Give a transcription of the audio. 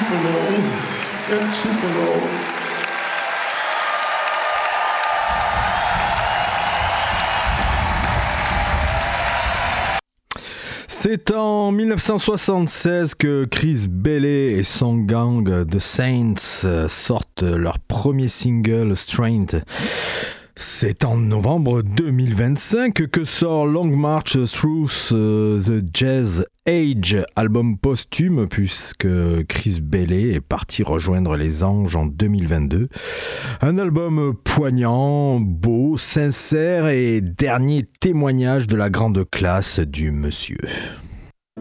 Tupelo in Tupelo. C'est en 1976 que Chris Bailey et son gang The Saints sortent leur premier single Strength. C'est en novembre 2025 que sort Long March Through the Jazz Age, album posthume puisque Chris Bailey est parti rejoindre les Anges en 2022. Un album poignant, beau, sincère et dernier témoignage de la grande classe du monsieur.